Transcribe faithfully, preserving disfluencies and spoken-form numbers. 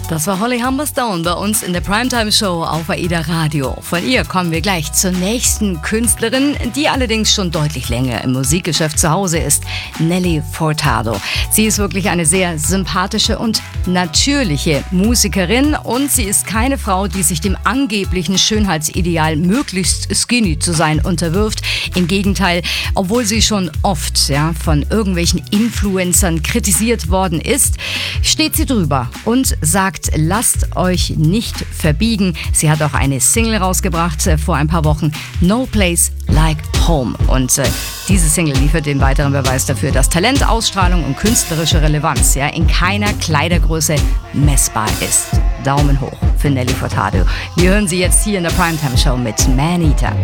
Das war Holly Humberstone bei uns in der Primetime Show auf AIDA Radio. Von ihr kommen wir gleich zur nächsten Künstlerin, die allerdings schon deutlich länger im Musikgeschäft zu Hause ist, Nelly Furtado. Sie ist wirklich eine sehr sympathische und natürliche Musikerin und sie ist keine Frau, die sich dem angeblichen Schönheitsideal, möglichst skinny zu sein, unterwirft. Im Gegenteil, obwohl sie schon oft ja, von irgendwelchen Influencern kritisiert worden ist, steht sie drüber und sagt, lasst euch nicht verbiegen. Sie hat auch eine Single rausgebracht äh, vor ein paar Wochen, No Place Like Home. Und äh, diese Single liefert den weiteren Beweis dafür, dass Talent, Ausstrahlung und künstlerische Relevanz ja, in keiner Kleidergröße messbar ist. Daumen hoch für Nelly Furtado. Wir hören sie jetzt hier in der Primetime Show mit Man Eater.